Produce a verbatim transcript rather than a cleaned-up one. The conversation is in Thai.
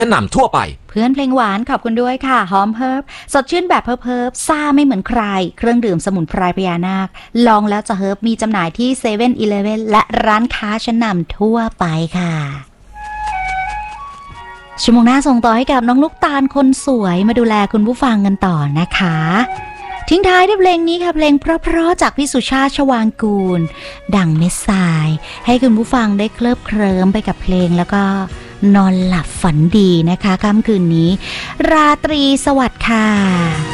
หนำทั่วไปเพื่อนเพลงหวานขอบคุณด้วยค่ะหอมเฮิบสดชื่นแบบเฮิบเฮิบซ่าไม่เหมือนใครเครื่องดื่มสมุนไพรพญานาคลองแล้วจะเฮิบมีจำหน่ายที่เซเว่นอีเลฟเว่นและร้านค้าชั้นนำทั่วไปค่ะชั่วโมงหน้าส่งต่อให้กับน้องลูกตาลคนสวยมาดูแลคุณผู้ฟังกันต่อนะคะทิ้งท้ายด้วยเพลงนี้ค่ะเพลงเพราะๆจากพี่สุชาติชวางกูลดังเม็ดทรายให้คุณผู้ฟังได้เคลิบเคลิ้มไปกับเพลงแล้วก็นอนหลับฝันดีนะคะค่ำคืนนี้ราตรีสวัสดิ์ค่ะ